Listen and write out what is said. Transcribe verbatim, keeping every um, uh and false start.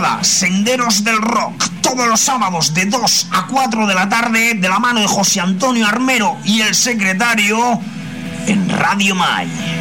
Recuerda, Senderos del Rock, todos los sábados de dos a cuatro de la tarde, de la mano de José Antonio Armero y el secretario, en Radio Mai.